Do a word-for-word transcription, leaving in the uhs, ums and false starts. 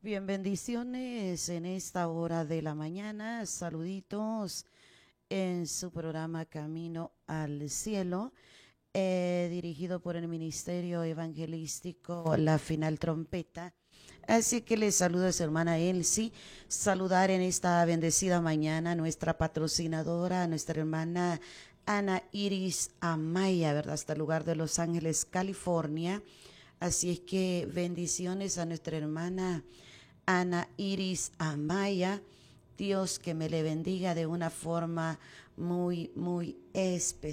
Bien, bendiciones en esta hora de la mañana. Saluditos en su programa Camino al Cielo, eh, dirigido por el Ministerio Evangelístico La Final Trompeta. Así que les saluda su hermana Elsie. Saludar en esta bendecida mañana a nuestra patrocinadora, a nuestra hermana Ana Iris Amaya, ¿verdad? Hasta el lugar de Los Ángeles, California. Así es que bendiciones a nuestra hermana Ana Iris Amaya. Dios que me le bendiga de una forma muy, muy especial.